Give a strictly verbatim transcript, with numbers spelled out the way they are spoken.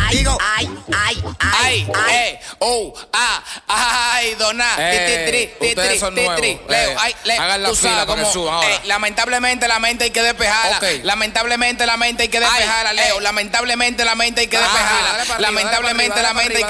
contigo. Ay, ay, Ay, ay, eh, oh, ah, ay, dona, Eh, ti, ti, tri, ustedes ti, son tri, nuevos. tri, Leo, Eh, ay, le, hagan la tú fila sabes para que cómo, suban ahora. eh, lamentablemente la mente hay que despejarla. Ok. Lamentablemente la mente hay que despejarla, Ay, Leo. eh. Lamentablemente la mente hay que Ah, despejarla. dale para arriba, Lamentablemente dale la para mente hay arriba,